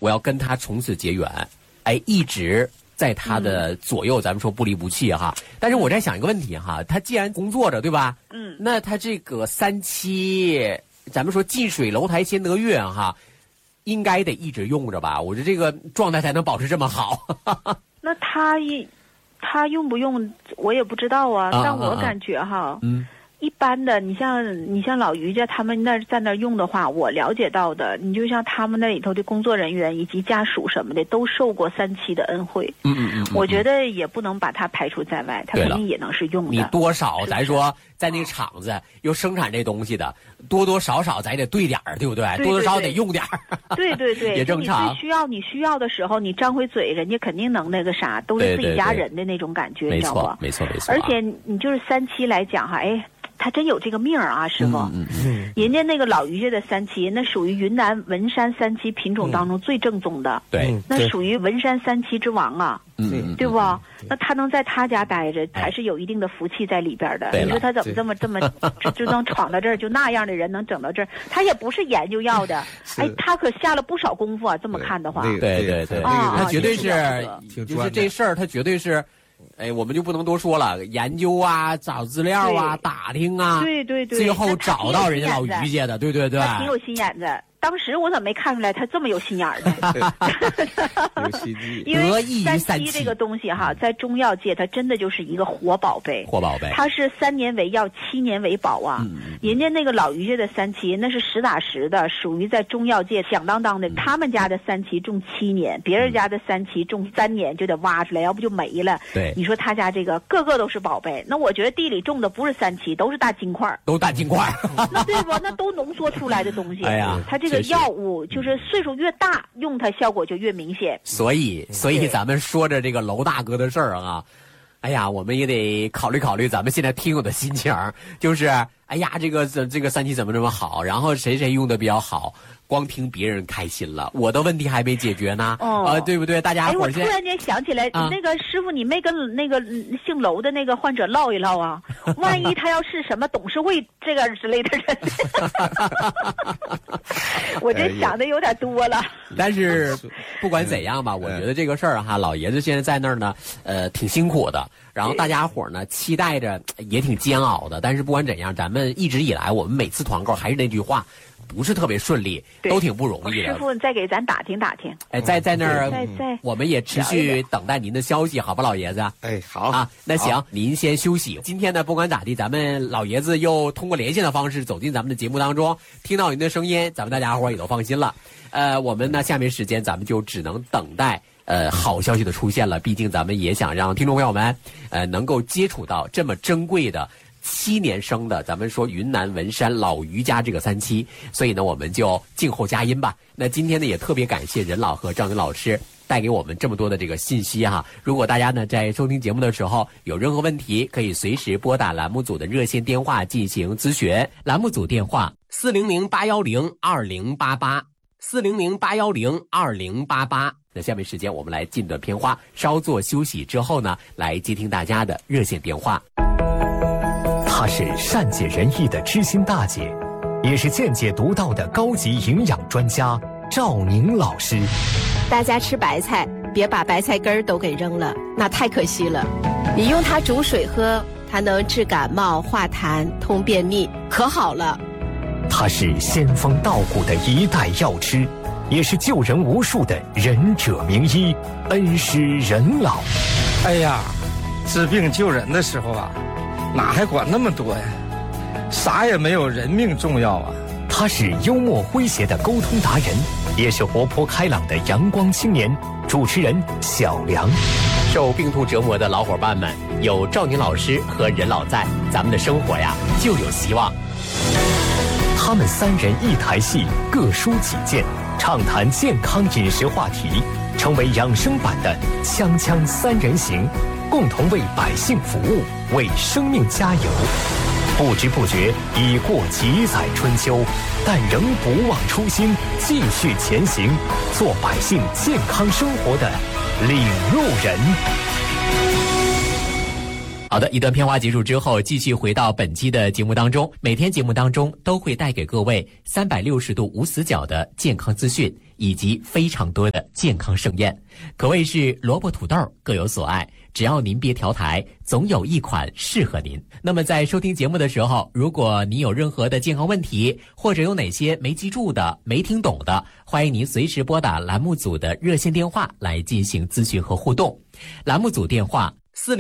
我要跟他从此结缘，一直在他的左右，咱们说不离不弃哈。但是我在想一个问题哈，他既然工作着，对吧？那他这个3期，咱们说近水楼台先得月哈，应该得一直用着吧？我觉得这个状态才能保持这么好。 那他用不用我也不知道啊，但我感觉哈，一般的，你像老于家他们在那用的话，我了解到的，你就像他们那里头的工作人员以及家属什么的，都受过3期的恩惠。我觉得也不能把它排除在外，他肯定也能是用的。 你多少咱说在那个厂子又生产这东西的，多多少少咱得对点儿，对不对？ 对， 多多少少得用点儿。 对， 也正常。 你需要的时候，你张回嘴，人家肯定能那个啥，都是自己家人的那种感觉，你知道吧？ 没错。 而且你就是3期来讲哈，他真有这个命啊，师傅。人家那个老于家的3期，那属于云南文山3期品种当中最正宗的。 对， 那属于文山3期之王啊。对不？那他能在他家待着，还是有一定的福气在里边的。你说他怎么这么就能闯到这儿，就那样的人能整到这儿？他也不是研究药的，他可下了不少功夫啊。这么看的话， 对，他绝对是，就是这事儿，他绝对是。我们就不能多说了，研究啊，找资料啊，打听啊， 对， 最后找到人家老于家的，对， 他挺有心眼子。当时我怎么没看出来他这么有心眼儿呢？ 有心机。 因为3期这个东西哈，在中药界它真的就是一个活宝贝。它是3年为药，7年为宝啊。人家那个老于家的3期，那是实打实的，属于在中药界响当当的。他们家的3期种7年，别人家的3期种3年就得挖出来，要不就没了。 对， 你说他家这个个个都是宝贝。那我觉得地里种的不是3期，都是大金块。那对不？那都浓缩出来的东西。他这个药物就是岁数越大，用它效果就越明显。 所以咱们说着这个娄大哥的事儿啊，我们也得考虑考虑咱们现在听友的心情，就是这个3期怎么这么好，然后谁用的比较好，光听别人开心了，我的问题还没解决呢，对不对？大家伙我突然间想起来，那个师傅，你没跟那个姓娄的那个患者唠一唠啊？万一他要是什么董事会这个之类的人，我这想的有点多了。 但是不管怎样吧，我觉得这个事儿哈，老爷子现在在那儿呢，挺辛苦的。然后大家伙呢期待着也挺煎熬的，但是不管怎样，咱们一直以来我们每次团购还是那句话，不是特别顺利，都挺不容易的。 师傅，你再给咱打听打听。 在那儿，我们也持续等待您的消息，好吧，老爷子？ 好啊，那行，您先休息。今天呢，不管咋地，咱们老爷子又通过连线的方式走进咱们的节目当中，听到您的声音，咱们大家伙也都放心了。我们呢，下面时间咱们就只能等待。好消息的出现了，毕竟咱们也想让听众朋友们，能够接触到这么珍贵的7年生的，咱们说云南文山老于家这个3期，所以呢，我们就静候佳音吧。那今天呢，也特别感谢任老和赵云老师带给我们这么多的这个信息哈。如果大家呢在收听节目的时候有任何问题，可以随时拨打栏目组的热线电话进行咨询。栏目组电话400-810-2088，400-810-2088。那下面时间我们来进段片花，稍作休息之后呢，来接听大家的热线电话。 她是善解人意的知心大姐，也是见解独到的高级营养专家赵宁老师。 大家吃白菜，别把白菜根儿都给扔了，那太可惜了。你用它煮水喝，它能治感冒、化痰、通便秘，可好了。 她是仙风道骨的一代药师，也是救人无数的仁者名医，恩师任老。 治病救人的时候啊，哪还管那么多呀？啥也没有人命重要啊。 他是幽默诙谐的沟通达人，也是活泼开朗的阳光青年。主持人小梁。 受病痛折磨的老伙伴们，有赵宁老师和任老在，咱们的生活呀就有希望。 他们3人一台戏，各抒己见，畅谈健康饮食话题，成为养生版的锵锵3人行，共同为百姓服务，为生命加油。不知不觉已过几载春秋，但仍不忘初心，继续前行，做百姓健康生活的领路人。 好的，一段片花结束之后，继续回到本期的节目当中。每天节目当中都会带给各位360度无死角的健康资讯，以及非常多的健康盛宴，可谓是萝卜土豆各有所爱。只要您别调台，总有一款适合您。那么在收听节目的时候，如果您有任何的健康问题，或者有哪些没记住的、没听懂的，欢迎您随时拨打栏目组的热线电话来进行咨询和互动。栏目组电话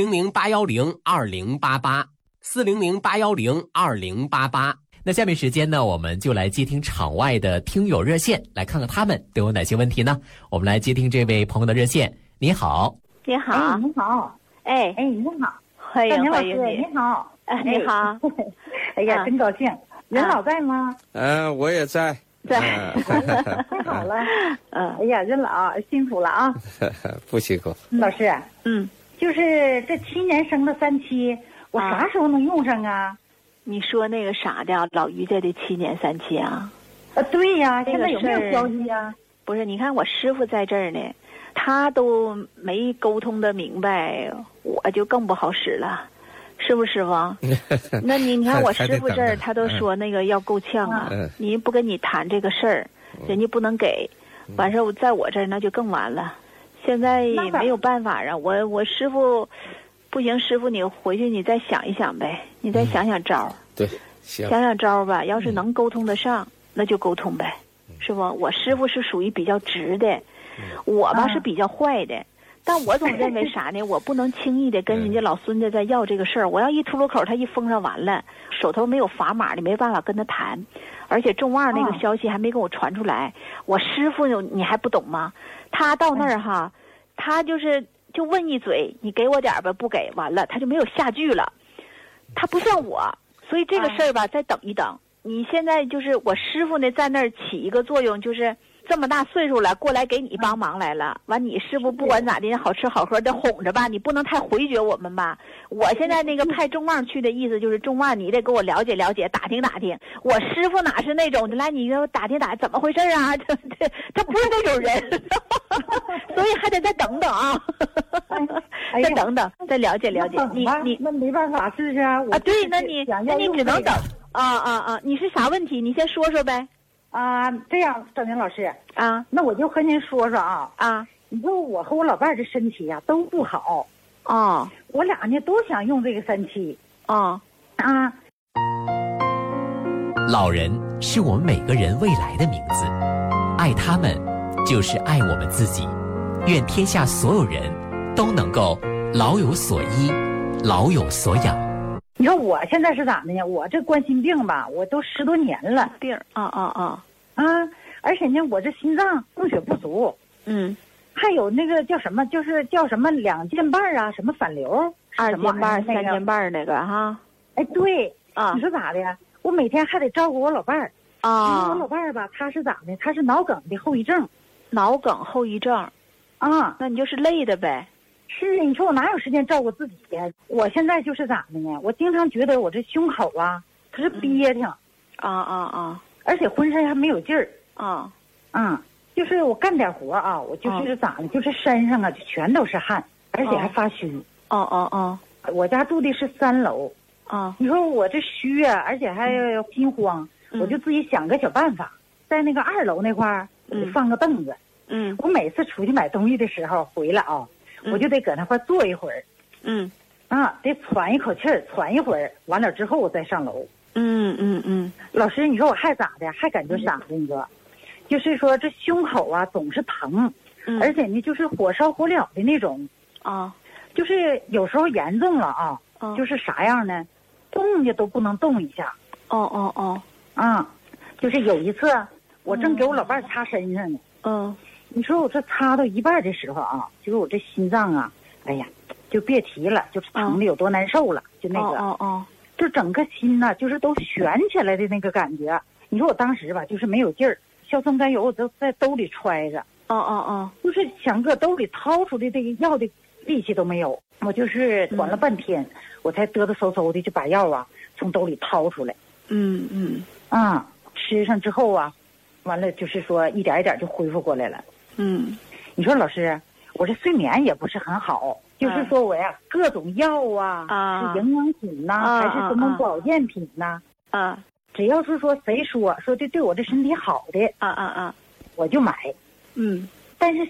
400-810-2088，400-810-2088。那下面时间呢，我们就来接听场外的听友热线，来看看他们都有哪些问题呢？我们来接听这位朋友的热线。你好。 你好。 你好。 哎， 你好。 欢迎欢迎你好。 你好。 哎呀，真高兴。人老在吗？ 我也在。 在。 太好了。哎呀，人老辛苦了啊。 不辛苦。 老师。就是这7年生的3期，我啥时候能用上啊？ 你说那个啥的，老于家的7年3期啊？ 对呀，现在有没有消息呀？ 不是，你看我师傅在这儿呢，他都没沟通的明白，我就更不好使了，是不是师傅？那你看我师傅这儿，他都说那个要够呛啊，你不跟你谈这个事儿，人家不能给，完事儿在我这儿那就更完了。现在也没有办法啊，我师傅不行，师傅你回去你再想一想呗，你再想想招。 对，想想招吧，要是能沟通得上，那就沟通呗，是不？我师傅是属于比较直的，我吧是比较坏的，但我总认为啥呢？我不能轻易的跟人家老孙子在要这个事儿，我要一秃噜口，他一封上完了，手头没有砝码的，没办法跟他谈，而且仲旺那个消息还没跟我传出来，我师傅你还不懂吗？他到那儿哈，他就问一嘴，你给我点吧，不给完了他就没有下句了，他不像我，所以这个事儿吧，再等一等。你现在就是我师傅呢，在那儿起一个作用，就是这么大岁数了，过来给你帮忙来了。完，你师傅不管咋的，好吃好喝的哄着吧，你不能太回绝我们吧。我现在那个派仲旺去的意思就是，仲旺你得给我了解了解，打听打听。我师傅哪是那种就来你给我打听打听怎么回事啊？他不是那种人，所以还得再等等啊，再等等，再了解了解。你那没办法，是不是啊？ 对，那你只能等。你是啥问题？你先说说呗。 这样，赵宁老师那我就和您说说你说我和我老伴儿这身体呀都不好我俩呢都想用这个3期老人是我们每个人未来的名字，爱他们就是爱我们自己。愿天下所有人都能够老有所依，老有所养。 你说我现在是咋的呢？我这冠心病吧，我都10多年了。 病而且呢，我这心脏供血不足。还有那个叫什么，就是叫什么2件半啊，什么反流 ，2件半、3件半那个哈。 哎，对你说咋的呀？我每天还得照顾我老伴儿因为我老伴儿吧，他是咋的？他是脑梗的后遗症。 脑梗后遗症那你就是累的呗。 是，你说我哪有时间照顾自己呀？我现在就是咋的呢？我经常觉得我这胸口它是憋挺而且浑身还没有劲儿就是我干点活我就是咋的？就是身上就全都是汗，而且还发虚。我家住的是3楼你说我这虚而且还心慌，我就自己想个小办法，在那个2楼那块儿放个凳子。我每次出去买东西的时候回来我就得搁那块坐一会儿，得喘一口气儿，喘一会儿，完了之后我再上楼。老师，你说我还咋的？还感觉啥的？你说，就是说这胸口总是疼，而且呢就是火烧火燎的那种就是有时候严重了就是啥样呢？动就都不能动一下。就是有一次我正给我老伴儿擦身上呢。你说我这擦到一半的时候就是我这心脏哎呀，就别提了，就是疼的有多难受了，就那个就整个心就是都悬起来的那个感觉。你说我当时吧，就是没有劲儿，硝酸甘油我都在兜里揣着，就是想搁兜里掏出来这个药的力气都没有。我就是管了半天，我才嘚嘚嗖嗖的就把药从兜里掏出来。吃上之后完了就是说一点一点就恢复过来了。你说老师，我这睡眠也不是很好， 就是说我呀，各种药啊，是营养品呐，还是什么保健品呐？只要是说谁说对我这身体好的，我就买。但是